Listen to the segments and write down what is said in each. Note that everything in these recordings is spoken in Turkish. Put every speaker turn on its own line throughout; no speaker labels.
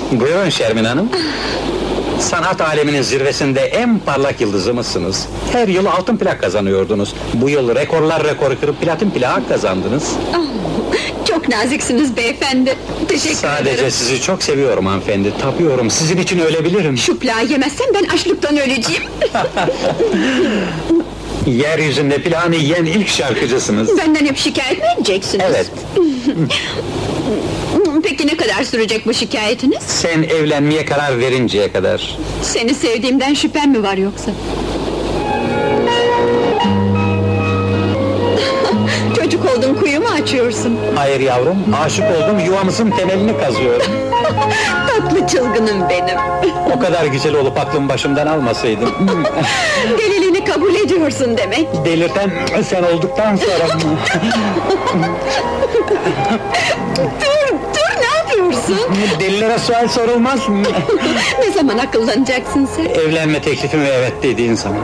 Buyurun Şermin Hanım. Sanat aleminin zirvesinde en parlak yıldızımızsınız. Her yıl altın plak kazanıyordunuz. Bu yıl rekorlar kırıp platin plak kazandınız.
Çok naziksiniz beyefendi. Teşekkür ederim.
Sadece sizi çok seviyorum hanımefendi. Tapıyorum, sizin için ölebilirim.
Şu plağı yemezsem ben açlıktan öleceğim.
Yeryüzünde plağını yiyen ilk şarkıcısınız.
Benden hep şikayet mi edeceksiniz?
Evet.
Peki ne kadar sürecek bu şikayetiniz?
Sen evlenmeye karar verinceye kadar.
Seni sevdiğimden şüphen mi var yoksa? Çocuk oldun, kuyu mu açıyorsun?
Hayır yavrum, aşık oldum, yuvamızın temelini kazıyorum.
Tatlı çılgınım benim.
O kadar güzel olup aklım başımdan almasaydım.
Deliliğini kabul ediyorsun demek.
Delirten sen olduktan sonra.
Dur, ne yapıyorsun?
Delilere sual sorulmaz.
Ne zaman akıllanacaksın sen?
Evlenme teklifime evet dediğin zaman.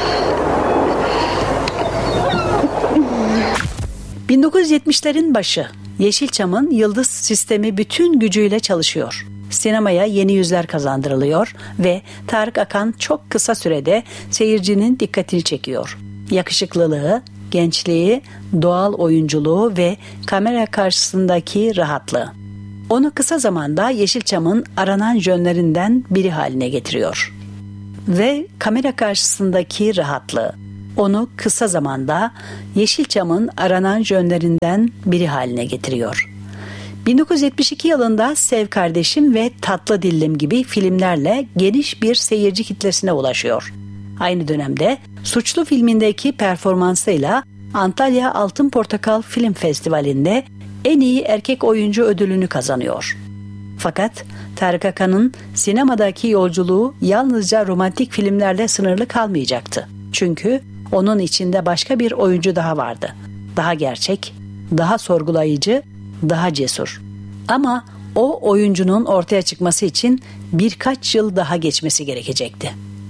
1970'lerin başı. Yeşilçam'ın yıldız sistemi bütün gücüyle çalışıyor. Sinemaya yeni yüzler kazandırılıyor ve Tarık Akan çok kısa sürede seyircinin dikkatini çekiyor. Yakışıklılığı, gençliği, doğal oyunculuğu ve kamera karşısındaki rahatlığı onu kısa zamanda Yeşilçam'ın aranan jönlerinden biri haline getiriyor. Ve kamera karşısındaki rahatlığı onu kısa zamanda Yeşilçam'ın aranan jönlerinden biri haline getiriyor. 1972 yılında Sev Kardeşim ve Tatlı Dillim gibi filmlerle geniş bir seyirci kitlesine ulaşıyor. Aynı dönemde Suçlu filmindeki performansıyla Antalya Altın Portakal Film Festivali'nde en iyi erkek oyuncu ödülünü kazanıyor. Fakat Tarık Akan'ın sinemadaki yolculuğu yalnızca romantik filmlerle sınırlı kalmayacaktı. Çünkü onun içinde başka bir oyuncu daha vardı. Daha gerçek, daha sorgulayıcı, daha cesur. Ama o oyuncunun ortaya çıkması için birkaç yıl daha geçmesi gerekecekti.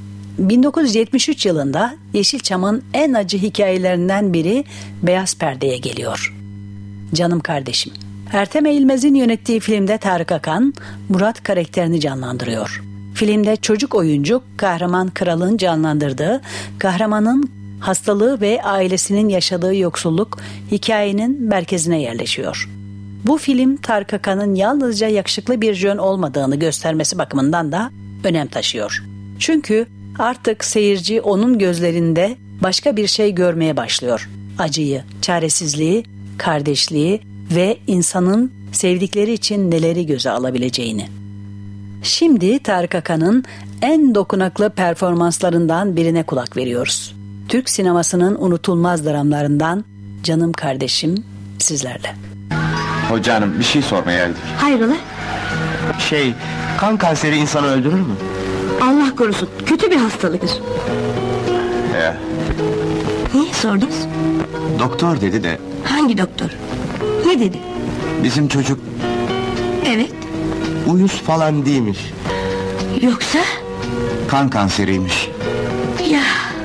1973 yılında Yeşilçam'ın en acı hikayelerinden biri Beyaz Perde'ye geliyor. Canım Kardeşim. Ertem Eğilmez'in yönettiği filmde Tarık Akan, Murat karakterini canlandırıyor. Filmde çocuk oyuncu Kahraman Kral'ın canlandırdığı, kahramanın hastalığı ve ailesinin yaşadığı yoksulluk hikayenin merkezine yerleşiyor. Bu film Tarık Akan'ın yalnızca yakışıklı bir jön olmadığını göstermesi bakımından da önem taşıyor. Çünkü artık seyirci onun gözlerinde başka bir şey görmeye başlıyor. Acıyı, çaresizliği, kardeşliği ve insanın sevdikleri için neleri göze alabileceğini. Şimdi Tarık Akan'ın en dokunaklı performanslarından birine kulak veriyoruz. Türk sinemasının unutulmaz dramlarından Canım Kardeşim sizlerle.
Hoca hanım, bir şey sormaya geldik.
Hayrola?
Kan kanseri insanı öldürür mü?
Allah korusun, kötü bir hastalıktır.
Ya,
Niye sordunuz?
doktor dedi de
Hangi doktor? Ne dedi?
bizim çocuk
Evet.
uyuz falan değilmiş.
Yoksa?
Kan kanseriymiş.
Ya.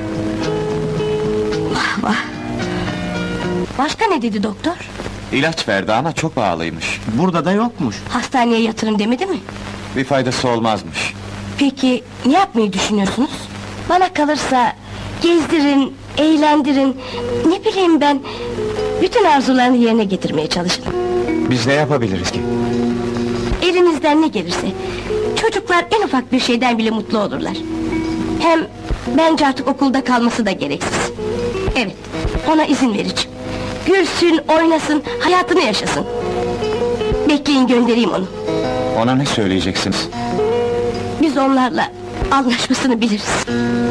Vah vah. Başka ne dedi doktor?
İlaç verdi ama çok pahalıymış. Burada da yokmuş.
Hastaneye yatırın demedi mi?
Bir faydası olmazmış.
Peki ne yapmayı düşünüyorsunuz? Bana kalırsa gezdirin, eğlendirin, ne bileyim ben, bütün arzularını yerine getirmeye çalışın.
Biz ne yapabiliriz ki?
Elinizden ne gelirse. Çocuklar en ufak bir şeyden bile mutlu olurlar. Hem bence artık okulda kalması da gereksiz. Evet, ona izin vereceğim. Gülsün, oynasın, hayatını yaşasın. Bekleyin, göndereyim onu.
Ona ne söyleyeceksiniz?
Biz onlarla anlaşmasını biliriz.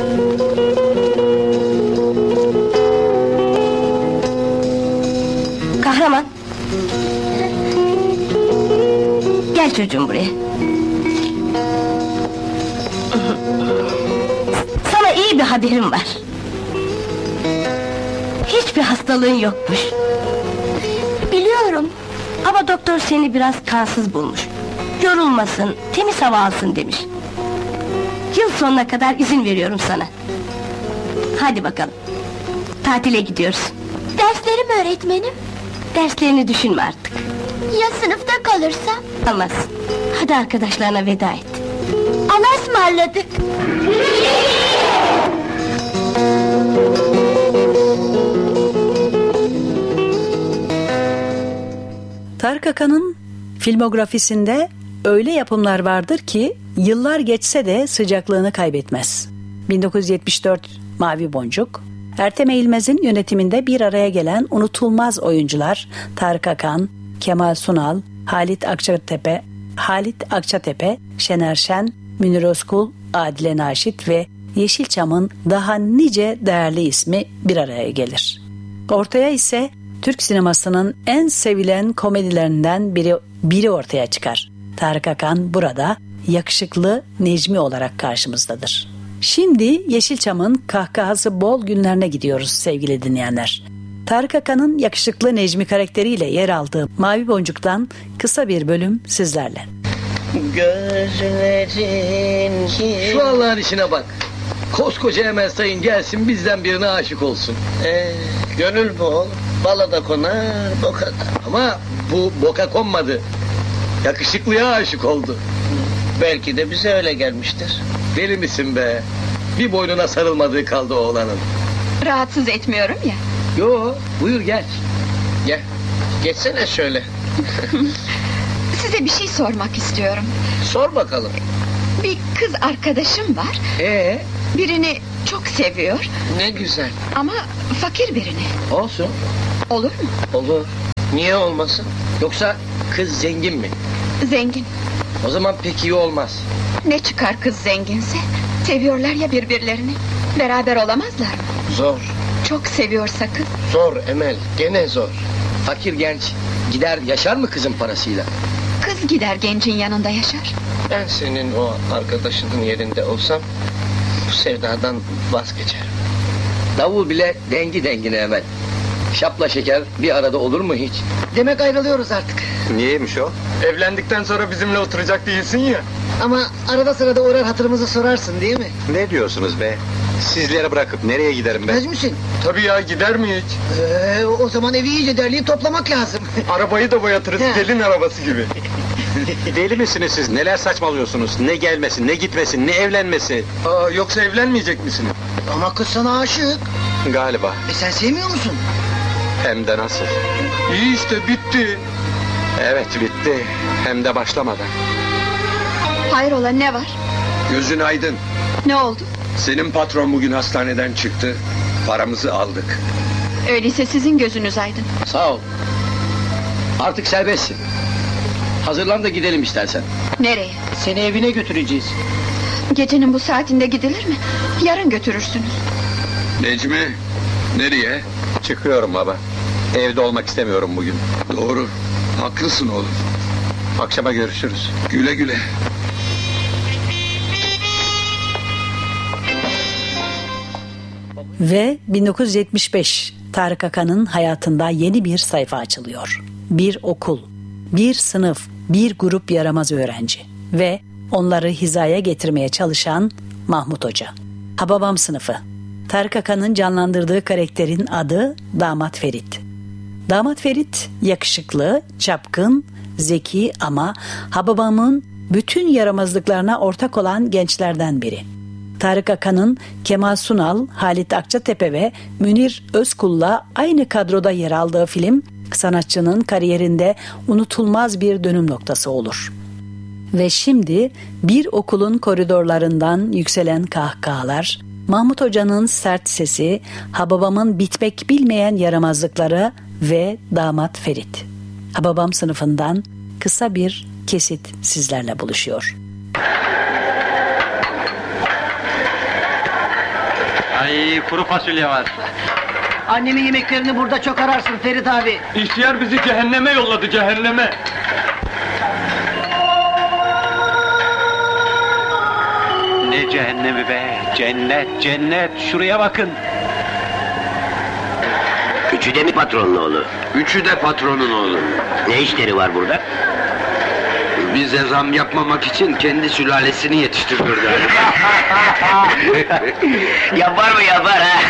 Kahraman. Gel çocuğum buraya. Sana iyi bir haberim var. Hiçbir hastalığın yokmuş. Biliyorum. Ama doktor seni biraz kansız bulmuş. Yorulmasın, temiz hava alsın demiş. Yıl sonuna kadar izin veriyorum sana. Hadi bakalım. Tatile gidiyoruz.
Derslerim öğretmenim.
Derslerini düşünme artık.
Ya sınıfta kalırsam?
Olmaz. Hadi arkadaşlarına veda et. Allah'a ısmarladık.
Tarık Akan'ın filmografisinde öyle yapımlar vardır ki yıllar geçse de sıcaklığını kaybetmez. 1974 Mavi Boncuk, Ertem Eğilmez'in yönetiminde bir araya gelen unutulmaz oyuncular Tarık Akan, Kemal Sunal, Halit Akçatepe, Şener Şen, Münir Özkul, Adile Naşit ve Yeşilçam'ın daha nice değerli ismi bir araya gelir. Ortaya ise Türk sinemasının en sevilen komedilerinden biri ortaya çıkar. Tarık Akan burada yakışıklı Necmi olarak karşımızdadır. Şimdi Yeşilçam'ın kahkahası bol günlerine gidiyoruz sevgili dinleyenler. Tarık Akan'ın yakışıklı Necmi karakteriyle yer aldığı Mavi Boncuk'tan kısa bir bölüm sizlerle.
Gözlerin
Şu Allah'ın işine bak. Koskoca Emel Sayın gelsin bizden birine aşık olsun.
gönül bol, bala da konar, boka da.
Ama bu boka konmadı. Yakışıklıya aşık oldu.
Belki de bize öyle gelmiştir.
Deli misin be? Bir boynuna sarılmadığı kaldı oğlanın.
Rahatsız etmiyorum ya.
Yo, buyur gel.
Gel, geçsene şöyle.
Size bir şey sormak istiyorum.
Sor bakalım.
Bir kız arkadaşım var. Birini çok seviyor
Ne güzel.
ama fakir birini.
Olsun.
Olur mu?
Olur. Niye olmasın?
Yoksa kız zengin mi?
Zengin.
O zaman pek iyi olmaz.
Ne çıkar kız zenginse? Seviyorlar ya birbirlerini. Beraber olamazlar mı?
Zor.
Çok seviyorsa kız.
Zor Emel, gene zor.
Fakir genç gider yaşar mı kızın parasıyla?
Kız gider gencin yanında yaşar.
Ben senin o arkadaşının yerinde olsam bu sevdadan vazgeçerim.
Davul bile dengi dengine Emel. Şapla şeker bir arada olur mu hiç?
Demek ayrılıyoruz artık.
Niyeymiş o?
Evlendikten sonra bizimle oturacak değilsin ya.
Ama arada sırada uğrar hatırımızı sorarsın değil mi?
Ne diyorsunuz be? Sizleri bırakıp nereye giderim ben?
Bilmez misin?
Tabii ya, gider mi hiç?
O zaman evi iyice derleyip toplamak lazım.
Arabayı da boyatırız,
He.
gelin arabası gibi.
Deli misiniz siz? Neler saçmalıyorsunuz? Ne gelmesi, ne gitmesi, ne evlenmesi?
Yoksa evlenmeyecek misin?
Ama kız sana aşık.
Galiba.
Sen sevmiyor musun?
Hem de nasıl?
İyi işte, bitti.
Evet bitti. Hem de başlamadan.
Hayrola ne var?
Gözün aydın.
Ne oldu?
Senin patron bugün hastaneden çıktı. Paramızı aldık.
Öyleyse sizin gözünüz aydın.
Sağ ol. Artık serbestsin. Hazırlan da gidelim istersen.
Nereye?
Seni evine götüreceğiz.
Gecenin bu saatinde gidilir mi? Yarın götürürsünüz.
Necmi, nereye?
Çıkıyorum baba. Evde olmak istemiyorum bugün.
Doğru, haklısın oğlum.
Akşama görüşürüz.
Güle güle.
Ve 1975 Tarık Akan'ın hayatında yeni bir sayfa açılıyor. Bir okul, bir sınıf, bir grup yaramaz öğrenci ve onları hizaya getirmeye çalışan Mahmut Hoca. Hababam sınıfı. Tarık Akan'ın canlandırdığı karakterin adı Damat Ferit. Damat Ferit yakışıklı, çapkın, zeki ama Hababam'ın bütün yaramazlıklarına ortak olan gençlerden biri. Tarık Akan'ın Kemal Sunal, Halit Akçatepe ve Münir Özkul'la aynı kadroda yer aldığı film, sanatçının kariyerinde unutulmaz bir dönüm noktası olur. Ve şimdi bir okulun koridorlarından yükselen kahkahalar, Mahmut Hoca'nın sert sesi, Hababam'ın bitmek bilmeyen yaramazlıkları ve Damat Ferit. Hababam sınıfından kısa bir kesit sizlerle buluşuyor.
Ay, kuru fasulye var.
Annemin yemeklerini burada çok ararsın Ferit abi.
İhtiyar bizi cehenneme yolladı, cehenneme.
Ne cehennemi be, cennet, cennet, şuraya bakın.
Üçü de mi patronun oğlu?
Üçü de patronun oğlu.
Ne işleri var burada?
Bize zam yapmamak için kendi sülalesini yetiştiriyor galiba.
Yapar mı yapar ha?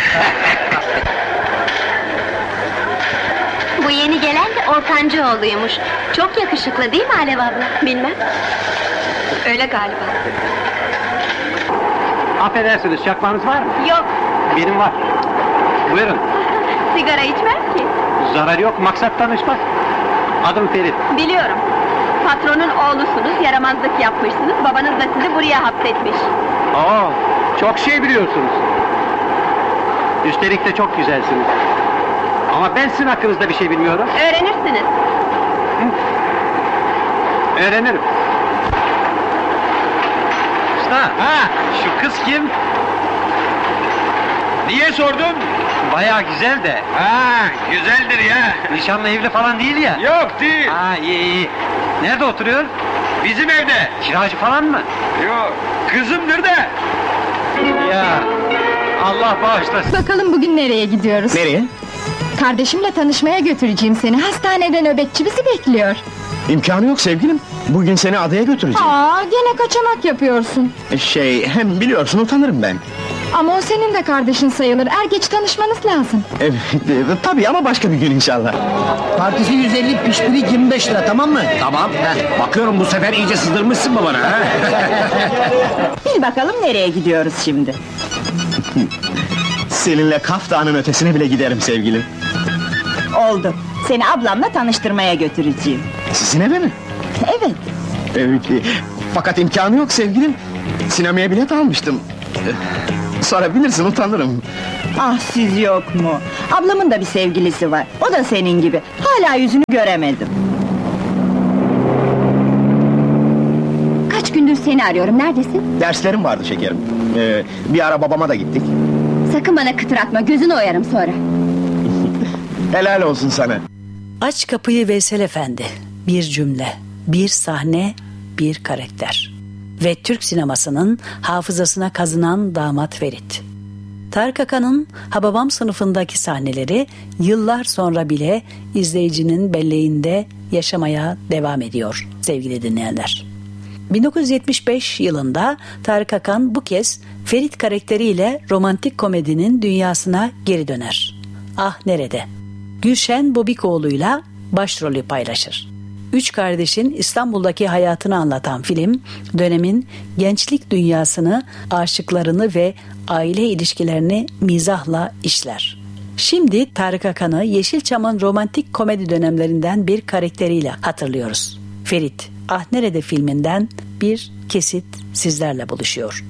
Bu yeni gelen de Ortancıoğlu'ymuş. Çok yakışıklı değil mi Alev abla? Bilmem.
Öyle galiba.
Affedersiniz, çakmağınız var mı?
Yok,
Benim var. Buyurun.
sigara içmem ki.
Zarar yok, maksat tanışmak. Adım Ferit.
Biliyorum. Patronun oğlusunuz, yaramazlık yapmışsınız. Babanız da sizi buraya hapsetmiş.
Oo, çok şey biliyorsunuz. Üstelik de çok güzelsiniz. Ama ben sizin hakkınızda bir şey bilmiyorum.
Öğrenirsiniz.
Öğrenirim. Usta, şu kız kim?
Niye sordun?
Bayağı güzel de.
Güzeldir ya.
Nişanlı evli falan değil ya.
Yok değil.
İyi. Nerede oturuyor?
Bizim evde.
Kiracı falan mı?
Yok. Kızımdır da.
Ya, Allah bağışlasın.
Bakalım bugün nereye gidiyoruz?
Nereye?
Kardeşimle tanışmaya götüreceğim seni. Hastanede nöbetçi bizi bekliyor.
İmkanı yok sevgilim. Bugün seni adaya götüreceğim.
Gene kaçamak yapıyorsun.
Hem biliyorsun utanırım ben.
Ama o senin de kardeşin sayılır. Geç tanışmanız lazım.
Evet, tabii ama başka bir gün inşallah.
Partisi 150, pişpiri 25 lira, tamam mı?
Tamam. Bakıyorum bu sefer iyice sızdırmışsın babana.
Bil bakalım nereye gidiyoruz şimdi?
Seninle Kaf Dağı'nın ötesine bile giderim sevgilim.
Oldu. Seni ablamla tanıştırmaya götüreceğim.
Sizin eve mi?
Evet.
Fakat imkanı yok sevgilim. Sinemaya bilet almıştım. Sonra bilirsin utanırım.
Siz yok mu? Ablamın da bir sevgilisi var. O da senin gibi. Hala yüzünü göremedim.
Kaç gündür seni arıyorum. Neredesin?
Derslerim vardı şekerim. Bir ara babama da gittik.
Sakın bana kıtır atma. Gözünü oyarım sonra.
Helal olsun sana.
Aç kapıyı Veysel Efendi. Bir cümle, bir sahne, bir karakter. Ve Türk sinemasının hafızasına kazınan damat Ferit. Tarık Akan'ın Hababam sınıfındaki sahneleri yıllar sonra bile izleyicinin belleğinde yaşamaya devam ediyor sevgili dinleyenler. 1975 yılında Tarık Akan bu kez Ferit karakteriyle romantik komedinin dünyasına geri döner. Ah Nerede? Gülşen Bobikoğlu'yla başrolü paylaşır. Üç kardeşin İstanbul'daki hayatını anlatan film, dönemin gençlik dünyasını, aşıklarını ve aile ilişkilerini mizahla işler. Şimdi Tarık Akan'ı Yeşilçam'ın romantik komedi dönemlerinden bir karakteriyle hatırlıyoruz. Ferit, Ah Nerede filminden bir kesit sizlerle buluşuyor.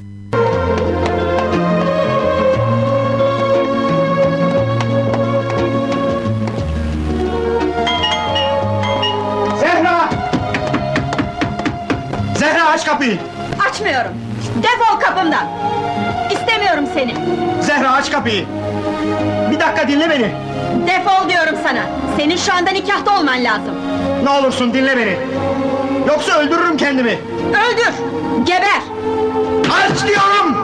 Aç kapıyı!
Açmıyorum! Defol kapımdan! İstemiyorum seni!
Zehra aç kapıyı! Bir dakika dinle beni!
Defol diyorum sana! Senin şu anda nikahta olman lazım!
Ne olursun dinle beni! Yoksa öldürürüm kendimi!
Öldür! Geber!
Aç diyorum!